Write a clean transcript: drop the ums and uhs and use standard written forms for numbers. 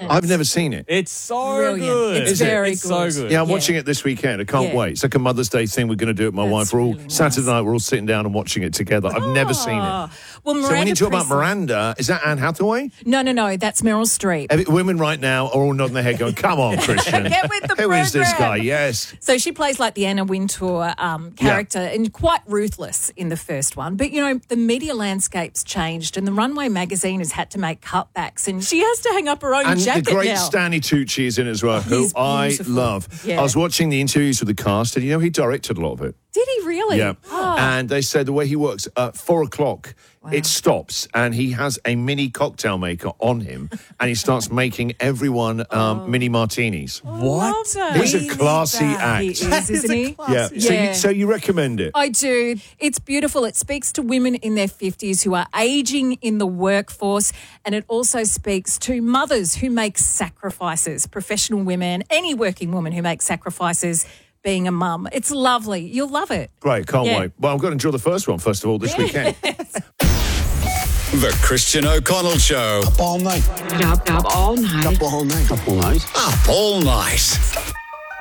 I've never seen it. It's so Brilliant. good. It's very good. So good. Yeah, I'm watching it this weekend. I can't wait. It's like a Mother's Day thing we're going to do with my wife. We're all really nice. Saturday night. We're all sitting down and watching it together. I've never seen it. Well, So when you talk about Priestley- Miranda, is that Anne Hathaway? No, that's Meryl Streep. Women right now are all nodding their head going, come on, Christian. Get with the Who is this program. guy? Yes. So she plays like the Anna Wintour character and quite ruthless in the first one. But, you know, the media landscape's changed and the Runway magazine has had to make cutbacks and she has to hang up her own And jacket the great now. Stanley Tucci is in it as well, who He's I beautiful. love. Yeah. I was watching the interviews with the cast, and you know he directed a lot of it. Did he really? Yeah. Oh. And they said the way he works, at 4 o'clock, it stops, and he has a mini cocktail maker on him, and he starts making everyone mini martinis. What? He's a classy act. He is, isn't he? Yeah. Yeah. So you recommend it? I do. It's beautiful. It speaks to women in their 50s who are aging in the workforce, and it also speaks to mothers who make sacrifices, professional women, any working woman who makes sacrifices being a mum. It's lovely. You'll love it. Great, can't Yeah. wait. Well, I'm going to enjoy the first one, first of all, this weekend. The Christian O'Connell Show. Up all night. Up all night. Up all night. Up all night. Up all night.